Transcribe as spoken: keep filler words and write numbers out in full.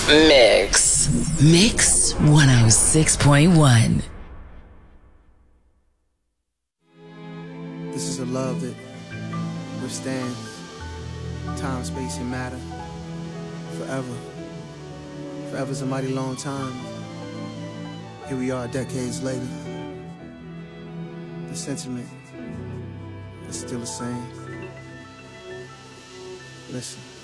Mix. Mix one oh six point one. This is a love that withstands time, space, and matter forever. Forever's a mighty long time. Here we are decades later. The sentiment is still the same. Listen.